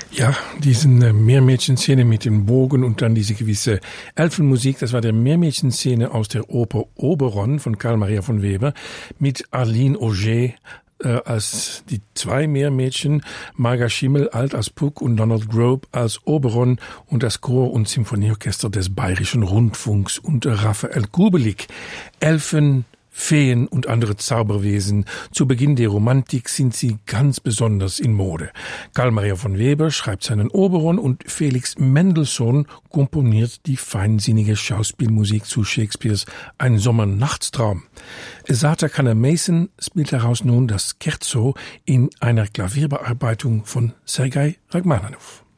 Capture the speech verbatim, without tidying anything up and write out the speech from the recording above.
Ja, diesen äh, Meermädchenszene mit dem Bogen und dann diese gewisse Elfenmusik, das war der Meermädchenszene aus der Oper Oberon von Carl Maria von Weber mit Arline Auger äh, als die zwei Meermädchen, Marga Schimmel alt als Puck und Donald Grobe als Oberon und das Chor- und Symphonieorchester des Bayerischen Rundfunks und Raphael Kubelik. Elfen, Feen und andere Zauberwesen. Zu Beginn der Romantik sind sie ganz besonders in Mode. Carl Maria von Weber schreibt seinen Oberon und Felix Mendelssohn komponiert die feinsinnige Schauspielmusik zu Shakespeares Ein Sommernachtstraum. Esata Kanner-Mason spielt daraus nun das Scherzo in einer Klavierbearbeitung von Sergei Rachmaninow.